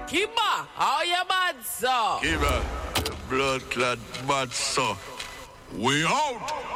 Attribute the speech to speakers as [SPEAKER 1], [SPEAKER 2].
[SPEAKER 1] Kiba, how you bad, sir?
[SPEAKER 2] Kiba, blood clot bad, sir. We out.